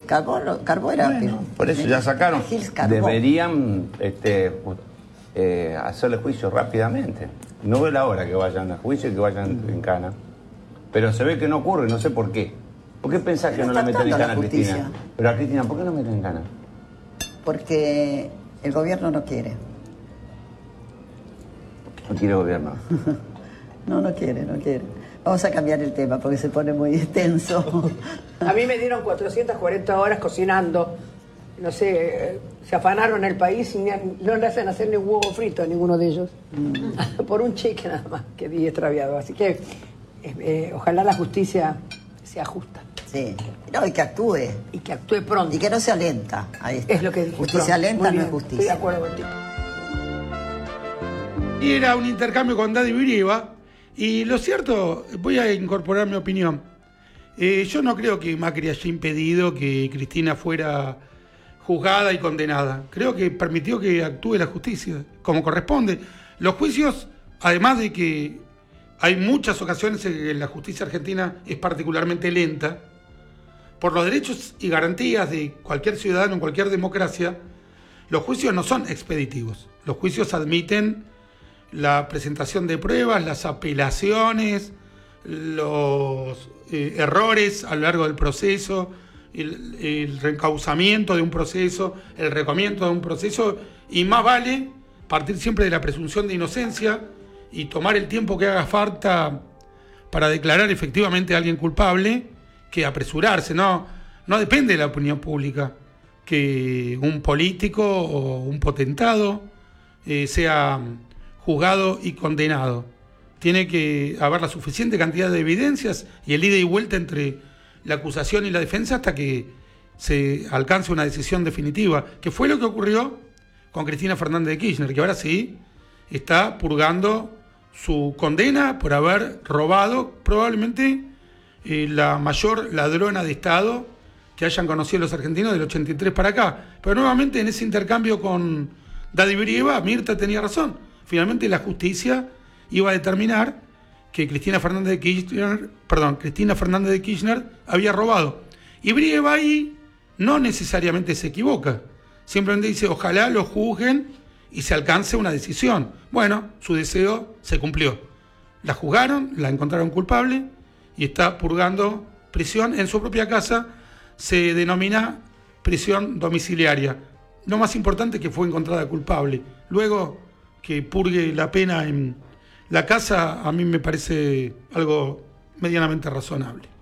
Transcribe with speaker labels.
Speaker 1: Carbó era...
Speaker 2: Bueno, por eso ya sacaron.
Speaker 3: Deberían hacerle juicio rápidamente. No veo la hora que vayan a juicio y que vayan en cana. Pero se ve que no ocurre, no sé por qué. ¿Por qué pensás que no la meten en cana a Cristina? Pero a Cristina, ¿por qué no meten en cana?
Speaker 1: Porque el gobierno no quiere.
Speaker 3: No quiere gobierno.
Speaker 1: No quiere. Vamos a cambiar el tema porque se pone muy extenso.
Speaker 4: A mí me dieron 440 horas cocinando. No sé, se afanaron el país y no le hacen hacer ni un huevo frito a ninguno de ellos. Por un cheque nada más que di extraviado. Así que ojalá la justicia sea justa.
Speaker 1: Sí, no, y que actúe.
Speaker 4: Y que actúe pronto.
Speaker 1: Y que no sea lenta. Ahí está.
Speaker 4: Es lo que dije.
Speaker 1: Justicia
Speaker 4: pronto.
Speaker 1: lenta no es justicia.
Speaker 4: Estoy de acuerdo contigo.
Speaker 2: Y era un intercambio con Daddy Brieva. Y lo cierto, voy a incorporar mi opinión. Yo no creo que Macri haya impedido que Cristina fuera juzgada y condenada. Creo que permitió que actúe la justicia como corresponde. Los juicios, además de que hay muchas ocasiones en que la justicia argentina es particularmente lenta, por los derechos y garantías de cualquier ciudadano en cualquier democracia, los juicios no son expeditivos. Los juicios admiten la presentación de pruebas, las apelaciones, los errores a lo largo del proceso, el reencauzamiento de un proceso, el recomiendo de un proceso, y más vale partir siempre de la presunción de inocencia y tomar el tiempo que haga falta para declarar efectivamente a alguien culpable que apresurarse. No depende de la opinión pública que un político o un potentado sea juzgado y condenado. Tiene que haber la suficiente cantidad de evidencias y el ida y vuelta entre la acusación y la defensa hasta que se alcance una decisión definitiva, que fue lo que ocurrió con Cristina Fernández de Kirchner, que ahora sí está purgando su condena por haber robado probablemente la mayor ladrona de Estado que hayan conocido los argentinos del 83 para acá. Pero nuevamente en ese intercambio con Daddy Brieva, Mirta tenía razón. Finalmente la justicia iba a determinar que Cristina Fernández de Kirchner había robado. Y Brieva ahí no necesariamente se equivoca. Simplemente dice, ojalá lo juzguen y se alcance una decisión. Bueno, su deseo se cumplió. La juzgaron, la encontraron culpable y está purgando prisión en su propia casa. Se denomina prisión domiciliaria. Lo más importante es que fue encontrada culpable. Luego que purgue la pena en la casa, a mí me parece algo medianamente razonable.